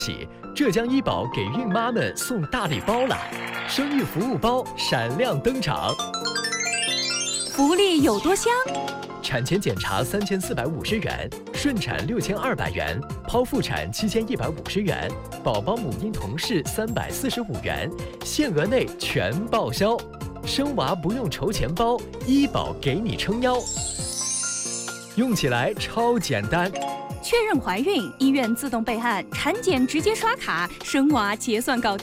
浙江医保给孕妈们送大礼包了，生育服务包闪亮登场。 福利有多香？ 产前检查3450元，顺产6200元，剖腹产7150元，宝宝母婴同室345元，限额内全报销。生娃不用筹钱包，医保给你撑腰，用起来超简单。 确认怀孕，医院自动备案，产检直接刷卡，生娃结算搞定。